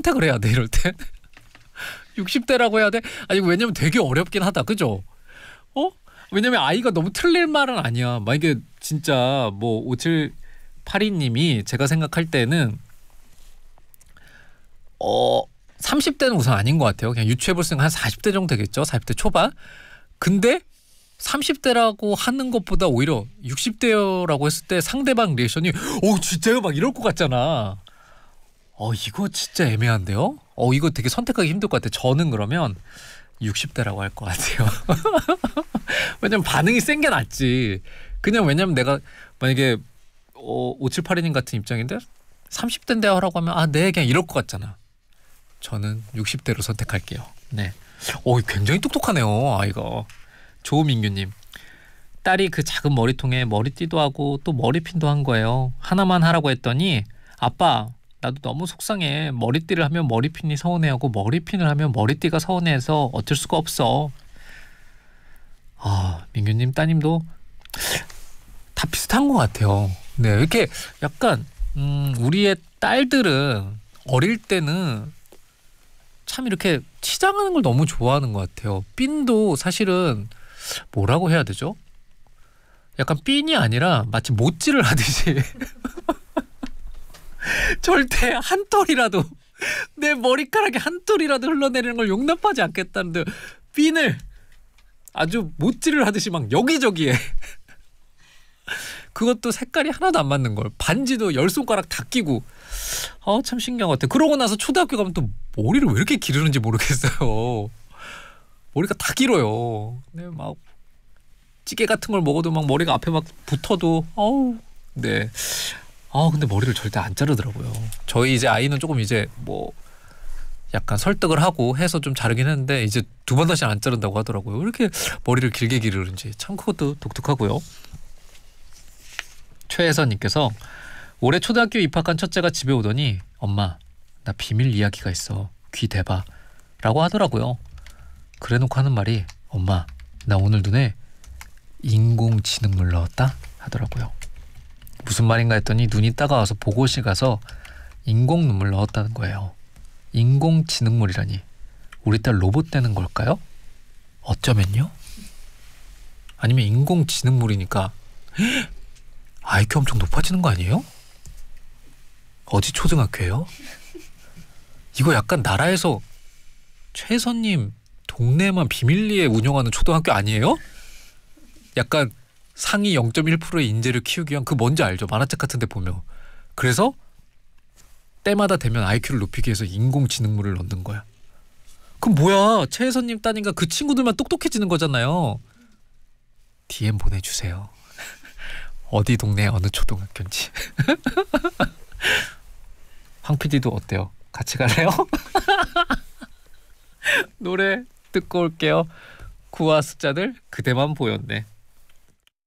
선택을 해야 돼 이럴 때. 60대라고 해야 돼? 아니 왜냐면 되게 어렵긴 하다. 그죠? 왜냐면 아이가 너무 틀릴 말은 아니야. 만약에 진짜 뭐 5782님이 제가 생각할 때는 30대는 우선 아닌 것 같아요. 그냥 유추해볼 수 있는 한 40대 정도 되겠죠. 40대 초반. 근데 30대라고 하는 것보다 오히려 60대라고 했을 때 상대방 리액션이 진짜요? 막 이럴 것 같잖아. 이거 진짜 애매한데요? 이거 되게 선택하기 힘들 것 같아. 저는 그러면 60대라고 할 것 같아요. 왜냐면 반응이 센 게 낫지. 그냥 왜냐면 내가 만약에 5782님 같은 입장인데 30대인데 하라고 하면 네 그냥 이럴 것 같잖아. 저는 60대로 선택할게요. 네. 굉장히 똑똑하네요 아이가. 조민규님. 딸이 그 작은 머리통에 머리띠도 하고 또 머리핀도 한 거예요. 하나만 하라고 했더니 아빠 나도 너무 속상해. 머리띠를 하면 머리핀이 서운해하고 머리핀을 하면 머리띠가 서운해해서 어쩔 수가 없어. 민규님 따님도 다 비슷한 것 같아요. 네, 이렇게 약간 우리의 딸들은 어릴 때는 참 이렇게 치장하는 걸 너무 좋아하는 것 같아요. 핀도 사실은 뭐라고 해야 되죠? 약간 핀이 아니라 마치 못질을 하듯이 절대 한 톨이라도 내 머리카락에 한 톨이라도 흘러내리는 걸 용납하지 않겠다는데 핀을 아주 못질을 하듯이 막 여기저기에 그것도 색깔이 하나도 안 맞는 걸 반지도 10손가락 다 끼고 참 신기한 것 같아. 그러고 나서 초등학교 가면 또 머리를 왜 이렇게 기르는지 모르겠어요. 머리가 다 길어요. 네, 막 찌개 같은 걸 먹어도 막 머리가 앞에 막 붙어도 네. 근데 머리를 절대 안 자르더라고요. 저희 이제 아이는 조금 이제 뭐 약간 설득을 하고 해서 좀 자르긴 했는데 이제 2번 다시 안 자른다고 하더라고요. 왜 이렇게 머리를 길게 기르는지 참 그것도 독특하고요. 최혜선님께서 올해 초등학교 입학한 첫째가 집에 오더니 엄마 나 비밀 이야기가 있어 귀 대봐 라고 하더라고요. 그래놓고 하는 말이 엄마 나 오늘 눈에 인공지능물 넣었다 하더라고요. 무슨 말인가 했더니 눈이 따가워서 보고실 가서 인공 눈물 넣었다는 거예요. 인공지능물이라니 우리 딸 로봇 되는 걸까요? 어쩌면요? 아니면 인공지능물이니까 IQ 엄청 높아지는 거 아니에요? 어디 초등학교예요? 이거 약간 나라에서 최선님 동네만 비밀리에 운영하는 초등학교 아니에요? 약간 상위 0.1%의 인재를 키우기 위한 그 뭔지 알죠? 만화책 같은 데 보면. 그래서 때마다 되면 IQ를 높이기 위해서 인공지능물을 넣는 거야. 그럼 뭐야? 최혜선님 따님과 그 친구들만 똑똑해지는 거잖아요. DM 보내주세요. 어디 동네 어느 초등학교인지. 황 PD도 어때요? 같이 갈래요? 노래 듣고 올게요. 구와 숫자들 그대만 보였네.